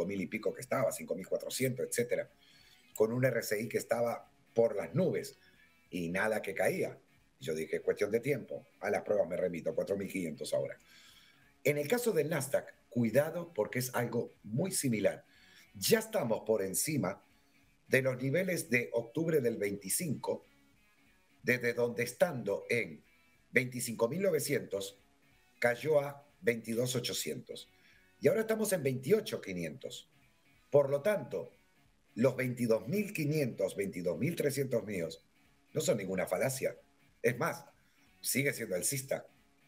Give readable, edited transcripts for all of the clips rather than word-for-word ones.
5.000 y pico que estaba, 5.400, etcétera, con un RSI que estaba por las nubes y nada que caía. Yo dije, cuestión de tiempo, a las pruebas me remito, 4.500 ahora. En el caso del Nasdaq, cuidado porque es algo muy similar. Ya estamos por encima de los niveles de octubre del 25, desde donde estando en 25.900 cayó a 22.800 y ahora estamos en 28.500. Por lo tanto, los 22.500, 22.300 míos no son ninguna falacia. Es más, sigue siendo alcista,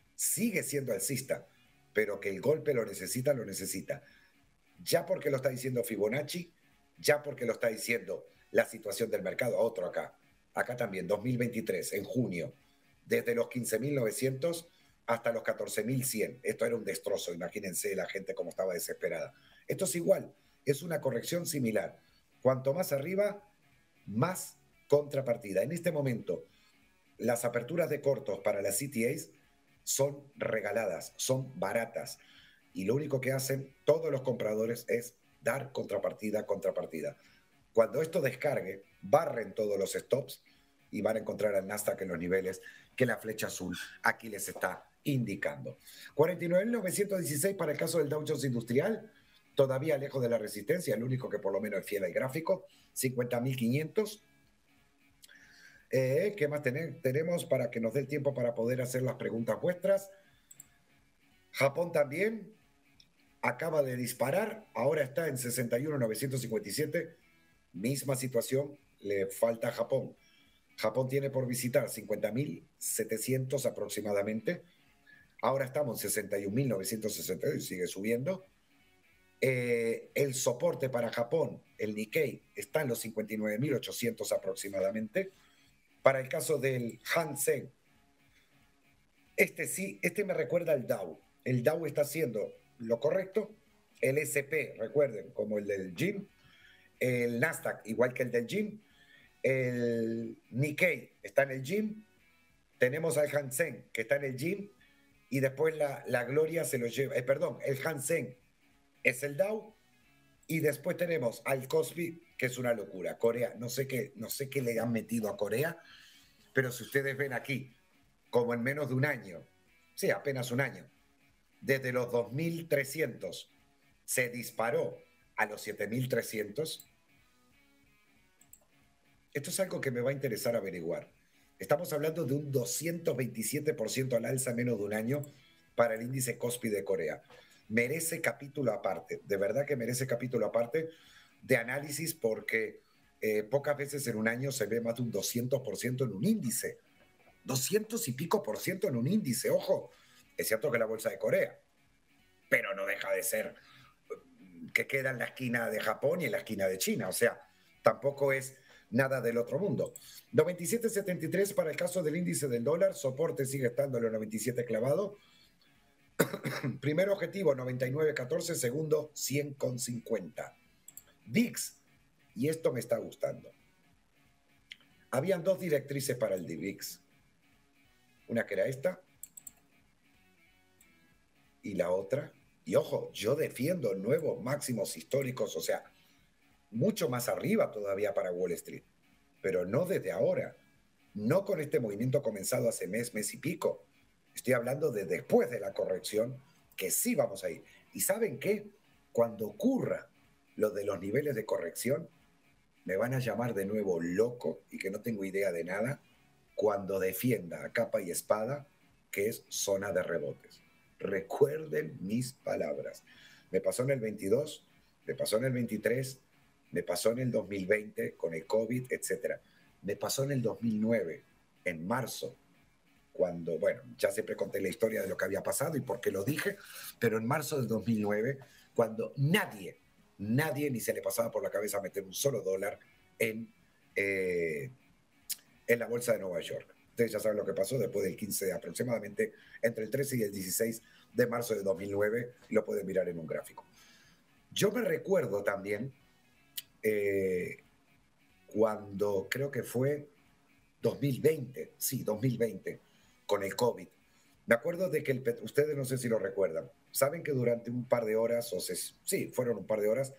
pero que el golpe lo necesita. Ya porque lo está diciendo Fibonacci, ya porque lo está diciendo la situación del mercado. Otro acá también, 2023, en junio, desde los 15.900 hasta los 14.100. Esto era un destrozo, imagínense la gente cómo estaba desesperada. Esto es igual, es una corrección similar. Cuanto más arriba, más contrapartida. En este momento, las aperturas de cortos para las CTAs son regaladas, son baratas. Y lo único que hacen todos los compradores es dar contrapartida. Cuando esto descargue, barren todos los stops y van a encontrar al Nasdaq en los niveles que la flecha azul aquí les está indicando. 49.916 para el caso del Dow Jones Industrial, todavía lejos de la resistencia, el único que por lo menos es fiel al gráfico, 50.500. ¿Qué más tenemos para que nos dé el tiempo para poder hacer las preguntas vuestras? Japón también acaba de disparar, ahora está en 61.957, misma situación, le falta a Japón. Japón tiene por visitar 50.700 aproximadamente, ahora estamos en 61.960 y sigue subiendo. El soporte para Japón, el Nikkei, está en los 59.800 aproximadamente. Para el caso del Hang Seng, este me recuerda al Dow. El Dow está haciendo lo correcto. El SP, recuerden, como el del gym. El Nasdaq, igual que el del gym. El Nikkei está en el gym. Tenemos al Hang Seng, que está en el gym. Y después la gloria se lo lleva. Perdón, el Hang Seng es el Dow. Y después tenemos al Kospi, que es una locura. Corea, no sé qué le han metido a Corea, pero si ustedes ven aquí, como en menos de un año, sí, apenas un año, desde los 2.300 se disparó a los 7.300. Esto es algo que me va a interesar averiguar. Estamos hablando de un 227% al alza en menos de un año para el índice Kospi de Corea. Merece capítulo aparte, de verdad que merece capítulo aparte de análisis porque pocas veces en un año se ve más de un 200% en un índice. 200 y pico por ciento en un índice, ojo, es cierto que la bolsa de Corea, pero no deja de ser que queda en la esquina de Japón y en la esquina de China, o sea, tampoco es nada del otro mundo. 97.73 para el caso del índice del dólar, soporte sigue estando en los 97 clavado. Primer objetivo 99.14, segundo 100.50. VIX, y esto me está gustando. Habían dos directrices para el VIX. Una que era esta y la otra. Y ojo, yo defiendo nuevos máximos históricos, o sea, mucho más arriba todavía para Wall Street, pero no desde ahora, no con este movimiento comenzado hace mes y pico. Estoy hablando de después de la corrección, que sí vamos a ir. ¿Y saben qué? Cuando ocurra lo de los niveles de corrección, me van a llamar de nuevo loco y que no tengo idea de nada cuando defienda a capa y espada que es zona de rebotes. Recuerden mis palabras. Me pasó en el 22, me pasó en el 23, me pasó en el 2020 con el COVID, etc. Me pasó en el 2009, en marzo, cuando, bueno, ya siempre conté la historia de lo que había pasado y por qué lo dije, pero en marzo del 2009, cuando nadie ni se le pasaba por la cabeza meter un solo dólar en la bolsa de Nueva York. Ustedes ya saben lo que pasó después del 15, aproximadamente entre el 13 y el 16 de marzo de 2009, y lo pueden mirar en un gráfico. Yo me recuerdo también cuando creo que fue 2020, sí, 2020, con el COVID. Me acuerdo de que ustedes no sé si lo recuerdan, saben que durante un par de horas, sí, fueron un par de horas,